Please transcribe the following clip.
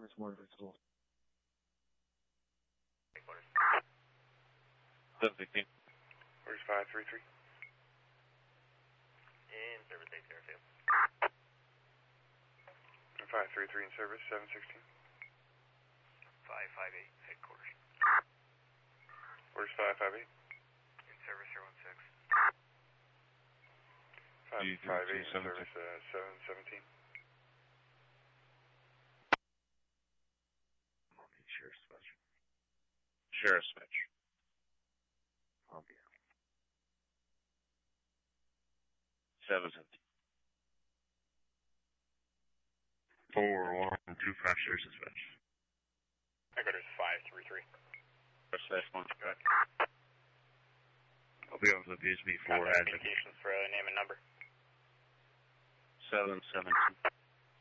Where's more visible? 716. Where's 533? In service 802. 533 in service, 716. 558, headquarters. Where's 558? In service 016. 558 in service, 717. Okay, Sheriff Switch. Sheriff Switch. Okay. 717. 4125 Sheriff Switch. Headquarters 533. First slash 1. I'll be able to abuse me for Communications for name and number. 717.